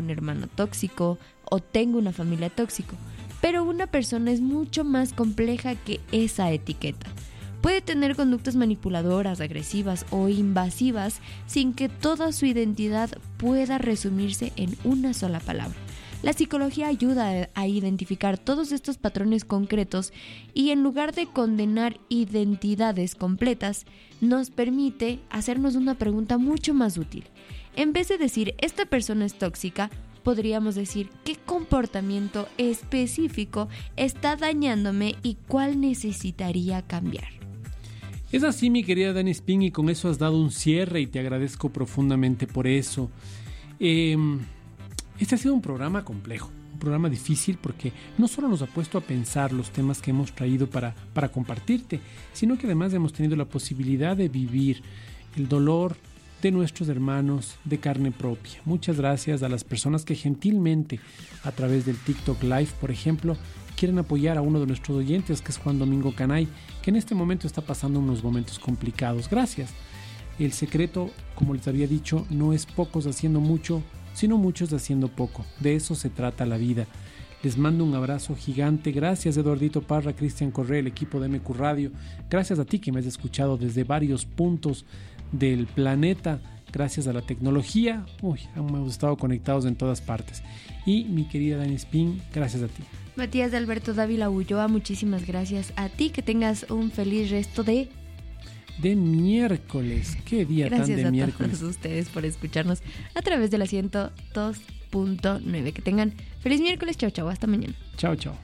un hermano tóxico o tengo una familia tóxico. Pero una persona es mucho más compleja que esa etiqueta. Puede tener conductas manipuladoras, agresivas o invasivas sin que toda su identidad pueda resumirse en una sola palabra. La psicología ayuda a identificar todos estos patrones concretos y en lugar de condenar identidades completas, nos permite hacernos una pregunta mucho más útil. En vez de decir, esta persona es tóxica, podríamos decir qué comportamiento específico está dañándome y cuál necesitaría cambiar. Es así, mi querida Dani Spin, y con eso has dado un cierre y te agradezco profundamente por eso. Este ha sido un programa complejo, un programa difícil porque no solo nos ha puesto a pensar los temas que hemos traído para compartirte, sino que además hemos tenido la posibilidad de vivir el dolor de nuestros hermanos de carne propia. Muchas gracias a las personas que gentilmente a través del TikTok Live, por ejemplo, quieren apoyar a uno de nuestros oyentes, que es Juan Domingo Canay, que en este momento está pasando unos momentos complicados. Gracias. El secreto, como les había dicho, no es pocos haciendo mucho, sino muchos haciendo poco. De eso se trata la vida. Les mando un abrazo gigante. Gracias, Eduardito Parra, Cristian Correa, el equipo de MQ Radio. Gracias a ti que me has escuchado desde varios puntos del planeta. Gracias a la tecnología. Hemos estado conectados en todas partes. Y mi querida Dani Spin, gracias a ti. Matías de Alberto Dávila Ulloa, muchísimas gracias a ti. Que tengas un feliz resto de miércoles. Qué día tan de miércoles. Gracias a todos ustedes por escucharnos a través de la 102.9. Que tengan feliz miércoles. Chao, chao. Hasta mañana. Chao, chao.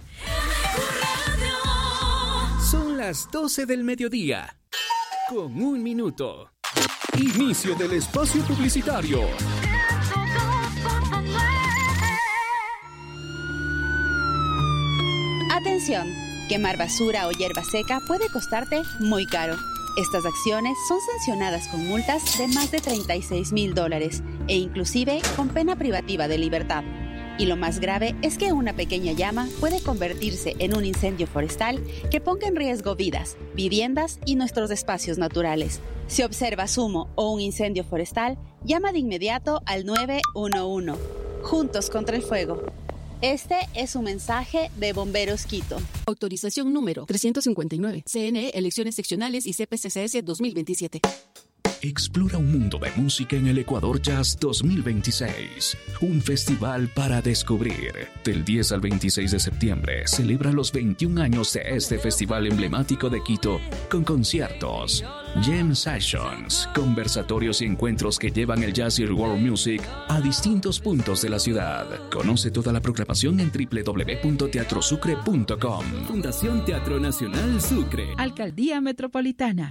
Son las 12 del mediodía. Con 1 minuto. Inicio del espacio publicitario. Atención, quemar basura o hierba seca puede costarte muy caro. Estas acciones son sancionadas con multas de más de $36,000 e inclusive con pena privativa de libertad. Y lo más grave es que una pequeña llama puede convertirse en un incendio forestal que ponga en riesgo vidas, viviendas y nuestros espacios naturales. Si observas humo o un incendio forestal, llama de inmediato al 911. Juntos contra el fuego. Este es un mensaje de Bomberos Quito. Autorización número 359. CNE, Elecciones Seccionales y CPCCS 2027. Explora un mundo de música en el Ecuador Jazz 2026. Un festival para descubrir. Del 10 al 26 de septiembre celebra los 21 años de este festival emblemático de Quito con conciertos, jam sessions, conversatorios y encuentros que llevan el jazz y el world music a distintos puntos de la ciudad. Conoce toda la programación en www.teatrosucre.com. Fundación Teatro Nacional Sucre. Alcaldía Metropolitana.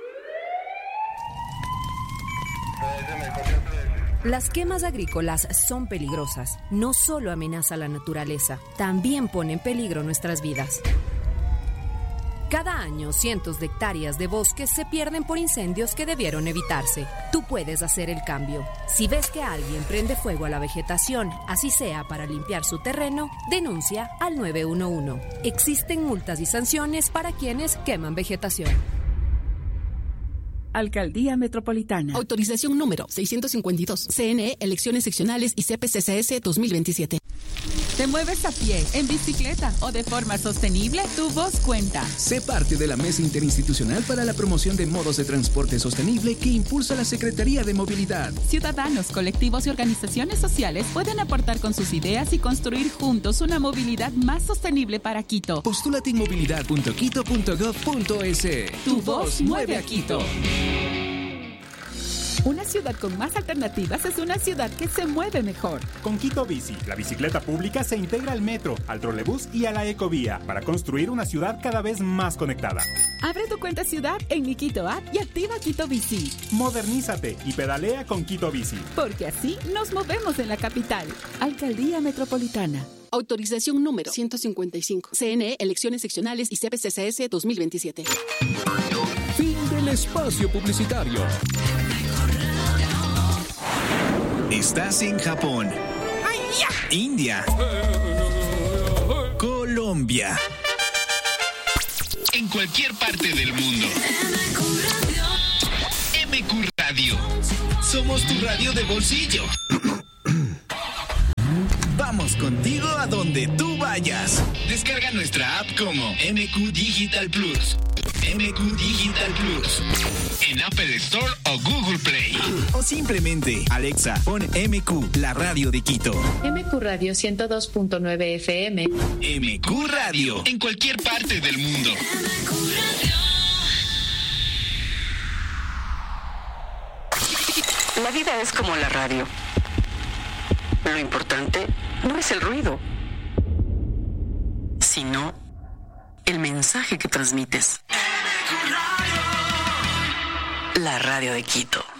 Las quemas agrícolas son peligrosas. No solo amenaza la naturaleza, también pone en peligro nuestras vidas. Cada año, cientos de hectáreas de bosques se pierden por incendios que debieron evitarse. Tú puedes hacer el cambio. Si ves que alguien prende fuego a la vegetación, así sea para limpiar su terreno, denuncia al 911. Existen multas y sanciones para quienes queman vegetación. Alcaldía Metropolitana. Autorización número 652. CNE, Elecciones Seccionales y CPCCS 2027. ¿Te mueves a pie, en bicicleta o de forma sostenible? Tu voz cuenta. Sé parte de la Mesa Interinstitucional para la Promoción de Modos de Transporte Sostenible que impulsa la Secretaría de Movilidad. Ciudadanos, colectivos y organizaciones sociales pueden aportar con sus ideas y construir juntos una movilidad más sostenible para Quito. Postúlate en movilidad.quito.gov.es. Tu voz mueve a Quito. Una ciudad con más alternativas es una ciudad que se mueve mejor. Con Quito Bici, la bicicleta pública se integra al metro, al trolebús y a la ecovía para construir una ciudad cada vez más conectada. Abre tu cuenta ciudad en mi Quito App y activa Quito Bici. Modernízate y pedalea con Quito Bici. Porque así nos movemos en la capital. Alcaldía Metropolitana. Autorización número 155. CNE, Elecciones Seccionales y CPCCS 2027. Fin del espacio publicitario. Estás en Japón, India, Colombia, en cualquier parte del mundo. MQ Radio. Somos tu radio de bolsillo. Vamos contigo a donde tú vayas. Descarga nuestra app como MQ Digital Plus. MQ Digital Plus. En Apple Store o Google Play. O simplemente, Alexa, pon MQ, la radio de Quito. MQ Radio 102.9 FM. MQ Radio. En cualquier parte del mundo. La vida es como la radio. Lo importante no es el ruido, sino el mensaje que transmites. La radio de Quito.